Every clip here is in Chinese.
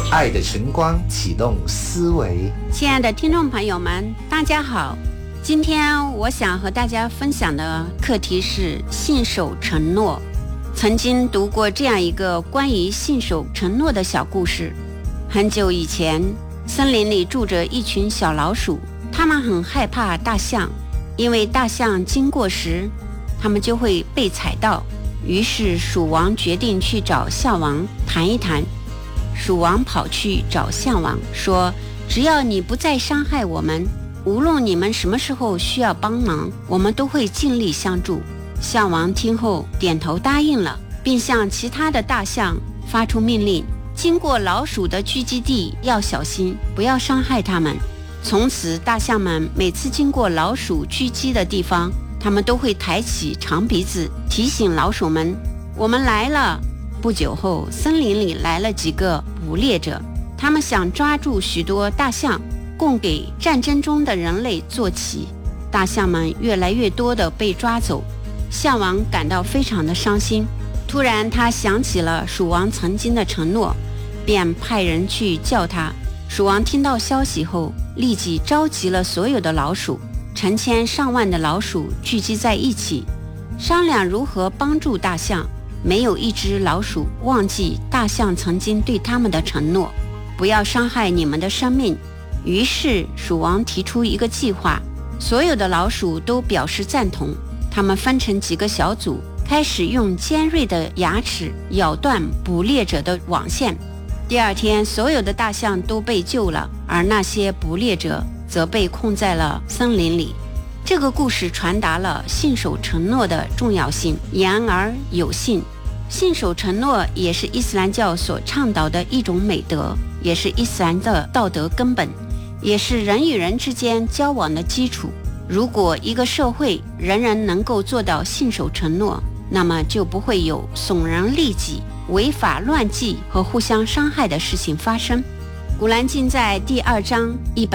爱的晨光启动思维。 亲爱的听众朋友们，大家好。今天我想和大家分享的课题是信守承诺。曾经读过这样一个关于信守承诺的小故事。很久以前，森林里住着一群小老鼠，它们很害怕大象，因为大象经过时，它们就会被踩到。于是鼠王决定去找象王谈一谈。鼠王跑去找象王说，只要你不再伤害我们，无论你们什么时候需要帮忙，我们都会尽力相助。象王听后点头答应了，并向其他的大象发出命令，经过老鼠的聚集地要小心，不要伤害它们。从此大象们每次经过老鼠聚集的地方，它们都会抬起长鼻子提醒老鼠们，我们来了。不久后，森林里来了几个捕猎者，他们想抓住许多大象，供给战争中的人类坐骑。大象们越来越多地被抓走，象王感到非常的伤心。突然他想起了鼠王曾经的承诺，便派人去叫他。鼠王听到消息后，立即召集了所有的老鼠，成千上万的老鼠聚集在一起，商量如何帮助大象。没有一只老鼠忘记大象曾经对他们的承诺，不要伤害你们的生命。于是鼠王提出一个计划，所有的老鼠都表示赞同。他们分成几个小组，开始用尖锐的牙齿咬断捕猎者的网线。第二天，所有的大象都被救了，而那些捕猎者则被困在了森林里。这个故事传达了信守承诺的重要性，言而有信。信守承诺也是伊斯兰教所倡导的一种美德，也是伊斯兰的道德根本，也是人与人之间交往的基础。如果一个社会人人能够做到信守承诺，那么就不会有损人利己、违法乱纪和互相伤害的事情发生。古兰经在第2章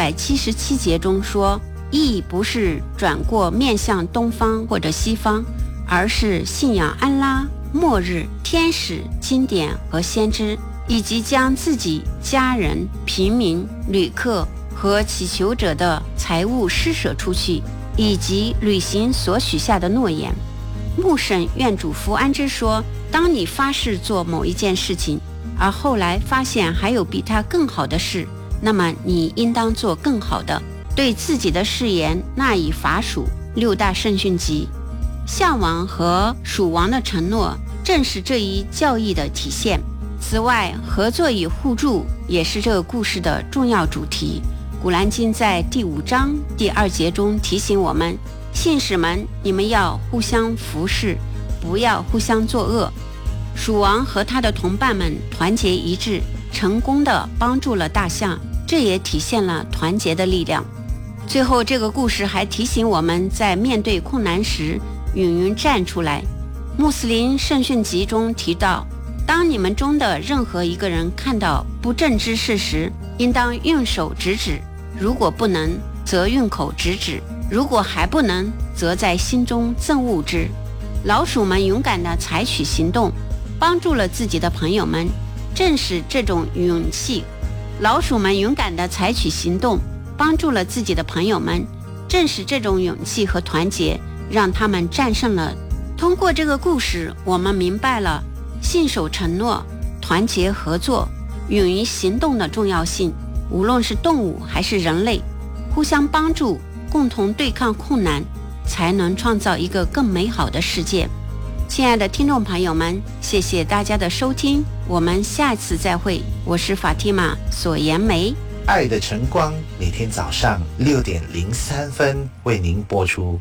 177节中说，义不是转过面向东方或者西方，而是信仰安拉、末日、天使、经典和先知，以及将自己、家人、平民、旅客和祈求者的财物施舍出去，以及履行所许下的诺言。穆圣愿主福安之说，当你发誓做某一件事情，而后来发现还有比它更好的事，那么你应当做更好的，对自己的誓言纳以法属。6大圣训集。象王和鼠王的承诺正是这一教义的体现。此外，合作与互助也是这个故事的重要主题。古兰经在第5章第2节中提醒我们，信士们，你们要互相服侍，不要互相作恶。鼠王和他的同伴们团结一致，成功地帮助了大象，这也体现了团结的力量。最后，这个故事还提醒我们，在面对困难时勇于站出来。穆斯林圣训集中提到，当你们中的任何一个人看到不正之事时，应当用手直指，如果不能，则用口直指，如果还不能，则在心中憎恶之。老鼠们勇敢地采取行动，帮助了自己的朋友们，正是这种勇气。老鼠们勇敢地采取行动，帮助了自己的朋友们，正是这种勇气和团结，让他们战胜了。通过这个故事，我们明白了信守承诺、团结合作、勇于行动的重要性。无论是动物还是人类，互相帮助，共同对抗困难，才能创造一个更美好的世界。亲爱的听众朋友们，谢谢大家的收听，我们下次再会。我是法蒂玛索颜梅。 爱的晨光每天早上6点03分为您播出。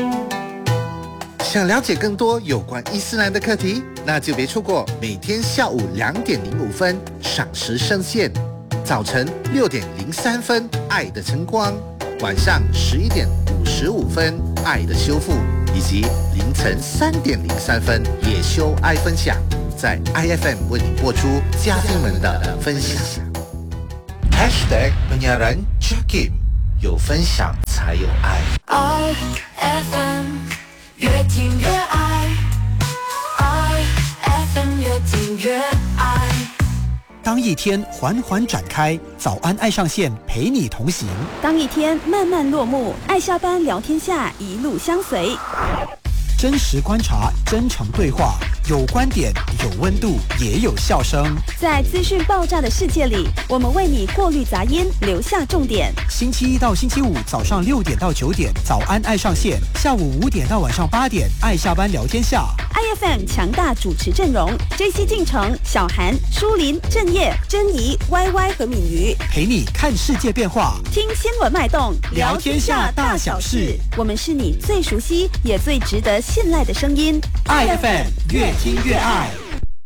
想了解更多有关伊斯兰的课题，那就别错过每天下午2点05分赏时圣线，早晨6点03分爱的晨光，晚上11点55分爱的修复，以及凌晨3点03分野修爱分享，在 IFM 为你播出嘉宾们的分享。#penyiaran Jakim， 有分享才有爱。 IFM 越听越爱，IFM 越听越爱。 当一天缓缓展开，早安爱上线陪你同行。 当一天慢慢落幕，爱下班聊天下一路相随。 真实观察，真诚对话，有观点，有温度，也有笑声。 在资讯爆炸的世界里，我们为你过滤杂音，留下重点。 星期一到星期五早上6点到9点，早安爱上线；下午5点到晚上8点，爱下班聊天下。 IFM 强大主持阵容 ：JC 进城、小韩、舒林、郑业、珍妮、YY 和敏瑜， 陪你看世界变化， 听新闻脉动， 聊天下大小事。 我们是你最熟悉也最值得信赖的声音。 IFM 越听越爱。